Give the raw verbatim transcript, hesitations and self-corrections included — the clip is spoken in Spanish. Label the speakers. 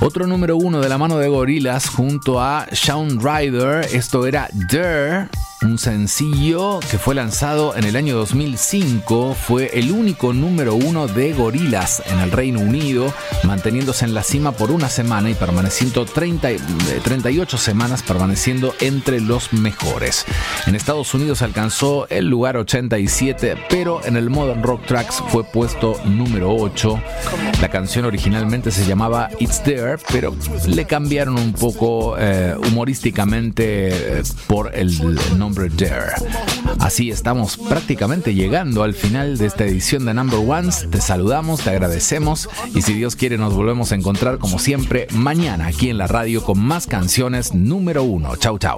Speaker 1: Otro número uno de la mano de Gorillaz junto a Shaun Ryder. Esto era Dare, un sencillo que fue lanzado en el año dos mil cinco. Fue el único número uno de Gorillaz en el Reino Unido, manteniéndose en la cima por una semana y permaneciendo treinta, treinta y ocho semanas permaneciendo entre los mejores. En Estados Unidos alcanzó el lugar ochenta y siete, pero en el Modern Rock Tracks fue puesto número ocho. La canción originalmente se llamaba It's There, pero le cambiaron un poco eh, humorísticamente eh, por el nombre Dare. Así estamos prácticamente llegando al final de esta edición de Number Ones. Te saludamos, te agradecemos y si Dios quiere nos volvemos a encontrar como siempre mañana aquí en la radio con más canciones número uno. Chau, chau.